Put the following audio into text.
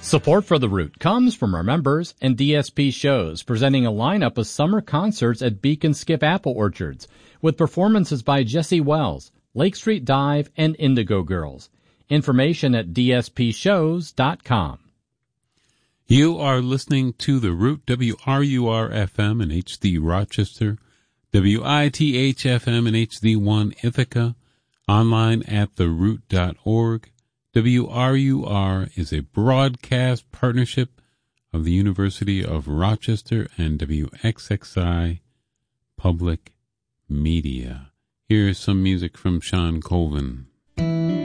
Support for The Root comes from our members and DSP shows, presenting a lineup of summer concerts at Beacon Skip Apple Orchards, with performances by Jesse Wells, Lake Street Dive, and Indigo Girls. Information at dspshows.com. You are listening to The Root, WRUR-FM in HD Rochester, WITH-FM in HD1 Ithaca, online at theroot.org. WRUR is a broadcast partnership of the University of Rochester and WXXI Public Media. Here's some music from Shawn Colvin.